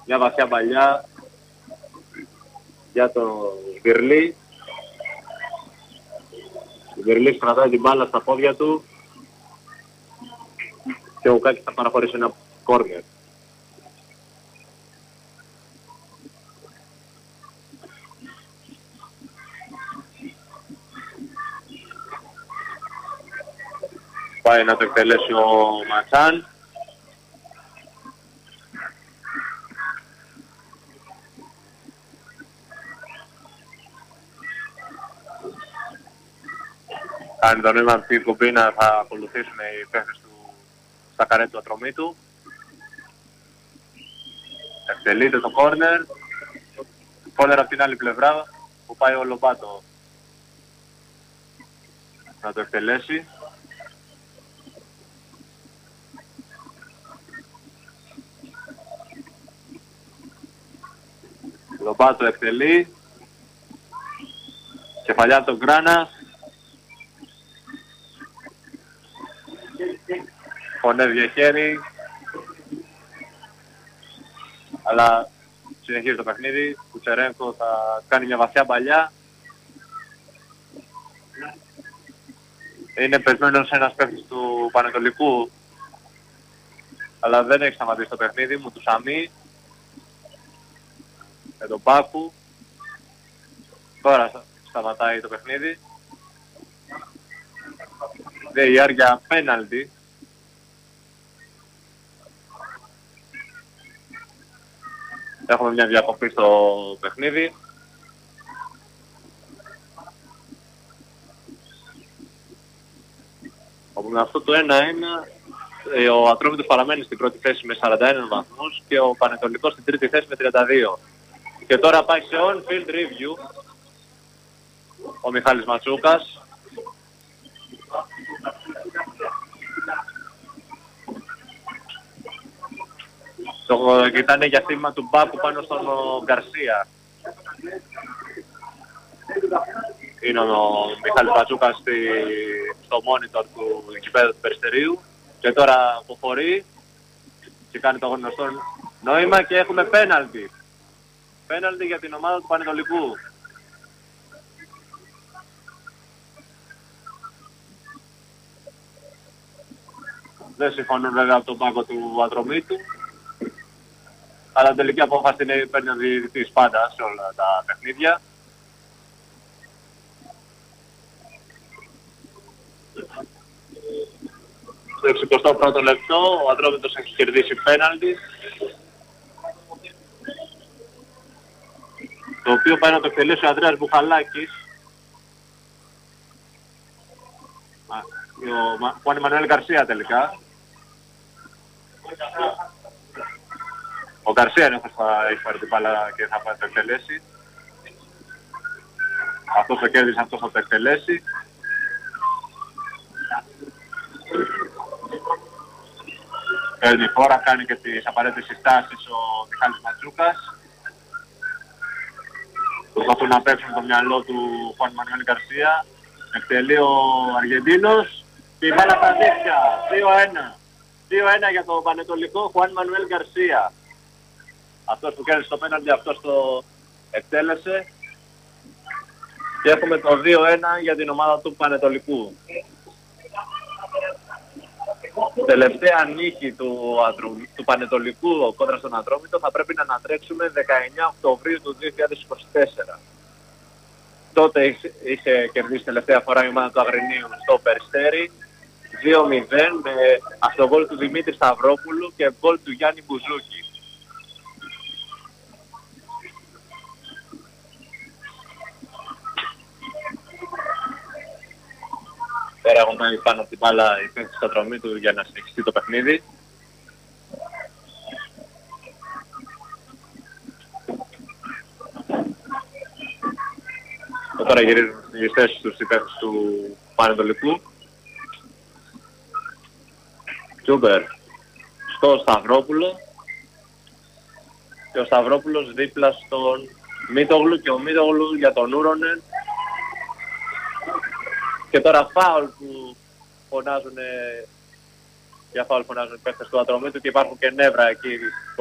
Μια βαθιά παλιά για τον Σβιρλή. Ο Σβιρλής κρατάει την μπάλα στα πόδια του και ο Ουκάκης θα παραχωρήσει ένα κόρνερ. Πάει να το εκτελέσει ο Ματσάν. Κάνει το νόημα αυτή η κουμπίνα, θα ακολουθήσουν οι παίχτες του στα καρέ του Ατρομήτου. Εκτελείται το κόρνερ. Κόρνερ από την άλλη πλευρά που πάει ο Λομπάτο να το εκτελέσει. Λομπάτο εκτελεί. Κεφαλιά από τον Γκράνα. Φωνεύει για χέρι. Αλλά συνεχίζει το παιχνίδι. Κουτσερένκο θα κάνει μια βαθιά παλιά. Είναι πεσμένος ένας παίκτης του Πανετολικού. Αλλά δεν έχει σταματήσει το παιχνίδι μου, του Σαμί. Με τον Πάκου. Τώρα σταματάει το παιχνίδι. VAR για πέναλτι. Έχουμε μια διακοπή στο παιχνίδι. Όπου με αυτό το 1-1 ο Ατρόμητος παραμένει στην πρώτη θέση με 41 βαθμούς και ο Πανετολικός στην τρίτη θέση με 32. Και τώρα πάει σε on-field review ο Μιχάλης Ματσούκας. Το κοιτάνε για θύμα του Μπάκου πάνω στον Γκαρσία. Είναι ο Μιχάλης Ματσούκας στο monitor του γηπέδου του Περιστερίου. Και τώρα αποχωρεί και κάνει το γνωστό νόημα και έχουμε πέναλτι. Πέναλτι για την ομάδα του Πανετολικού. Δεν συμφωνούν βέβαια από τον πάγκο του Ατρομήτου. Αλλά τελική απόφαση είναι παίρνει ο διαιτητής πάντα σε όλα τα παιχνίδια. Στο 61ο λεπτό ο Ατρόμητος έχει κερδίσει πέναλτι. Το οποίο πάει να το εκτελέσει ο Ανδρέας Μπουχαλάκης. Ο Χουάν Μανουέλ Γκαρσία τελικά. Ο Γκαρσία είναι όπως θα έχει πάρει την μπάλα και θα πάει να το εκτελέσει. Αυτός το κέρδισε, αυτός θα το εκτελέσει. Παίρνει χώρα, κάνει και τις απαραίτητες συστάσεις ο Μιχάλης Ματσούκας. Προσπαθούν να παίξουν το μυαλό του Χουάν Μανουέλ Γκαρσία. Εκτελεί ο Αργεντίνος. Και η μπάλα στα δίχτυα. 2-1. 2-1 για το Πανετολικό Χουάν Μανουέλ Γκαρσία. Αυτός που κέρδισε το πέναντι, αυτός το εκτέλεσε. Και έχουμε το 2-1 για την ομάδα του Πανετολικού. Τελευταία νίκη του Πανετολικού κόντρα στον Ατρόμητο θα πρέπει να ανατρέξουμε 19 Οκτωβρίου του 2024. Τότε είχε κερδίσει τελευταία φορά η ομάδα του Αγρινίου στο Περιστέρι 2-0 με αυτογκόλ του Δημήτρη Σταυρόπουλου και γκολ του Γιάννη Μπουζούκη. Τώρα έχουν πάει πάνω από την μπάλα οι παίκτες του Ατρομήτου για να συνεχιστεί το παιχνίδι. Τώρα γυρίζουν στις θέσεις τους οι παίκτες του Πανετολικού. Τσούμπερ στο Σταυρόπουλο και ο Σταυρόπουλος δίπλα στον Μίτογλου και ο Μίτογλου για τον Ούρονεν. Και τώρα φάουλ που φωνάζουν, για φάουλ φωνάζουν οι παίκτες του Ατρομήτου και υπάρχουν και νεύρα εκεί